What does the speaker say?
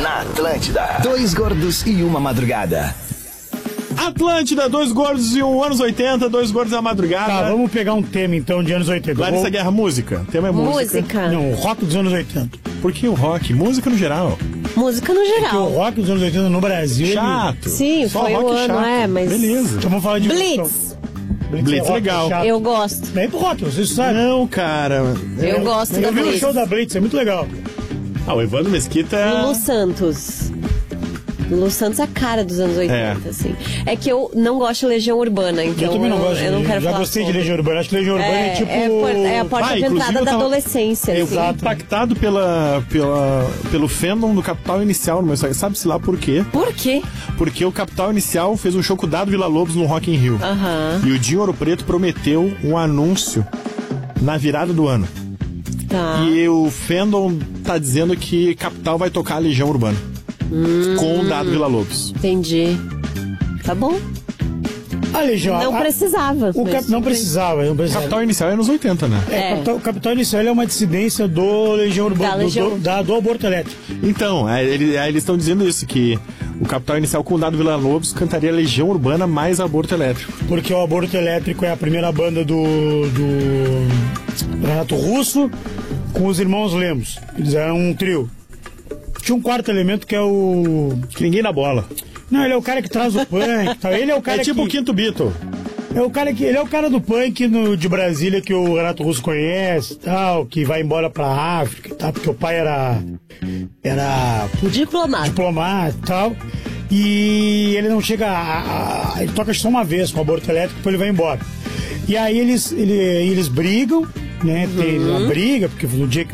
Na Atlântida. Dois gordos e uma madrugada. Atlântida, dois gordos e um anos 80, dois gordos e uma madrugada. Tá, vamos pegar um tema então de anos 80. Larissa Guerra, música. O tema é música. Não, o rock dos anos 80. Por que o rock? Música no geral. Música no Porque o geral. rock dos anos 80 no Brasil... Chato. Sim, Só foi rock o ano, chato. mas... Beleza. Então vamos falar de... Blitz. Blitz rock legal. chato. Eu gosto. Nem pro rock, vocês sabem. Não, cara. Eu gosto da Eu vi o Blitz. show da Blitz, é muito legal. O Evandro Mesquita... Lulu Santos. Lulu Santos é a cara dos anos 80, assim. É que eu não gosto de Legião Urbana, então Eu também não gosto. eu não quero já falar gostei de sobre. Legião Urbana. Acho que Legião Urbana é tipo... É a porta de inclusive entrada eu da tava- adolescência, assim. Exato. Impactado pelo fandom do Capital Inicial no meu site. Sabe-se lá por quê? Por quê? Porque o Capital Inicial fez um show com o Dado Villa-Lobos no Rock in Rio. Aham. E o Dinho Ouro Preto prometeu um anúncio na virada do ano. Tá. E o fandom tá dizendo que Capital vai tocar a Legião Urbana. Com o Dado Villa-Lobos. Entendi. Tá bom. A Legião... Não precisava. mas Não precisava. Capital Inicial é nos 80, né? O Capital Inicial é uma dissidência do Legião Urbana, Da Legião. do aborto elétrico. Então, eles estão dizendo isso, que o Capital Inicial com o Dado Villa-Lobos cantaria Legião Urbana mais Aborto Elétrico. Porque o Aborto Elétrico é a primeira banda do Renato Russo com os irmãos Lemos. Eles eram um trio. Tinha um quarto elemento que é o... Que ninguém dá bola. Não, ele é o cara que traz o punk. Tal. Ele é o cara É tipo o que... Quinto Beatle. Ele é o cara do punk de Brasília que o Renato Russo conhece, tal, que vai embora pra África, tal, porque o pai era Diplomata. diplomata e tal. E ele não chega ele toca só uma vez com o aborto elétrico, depois ele vai embora. E aí eles brigam, né? Tem uma briga, porque no dia que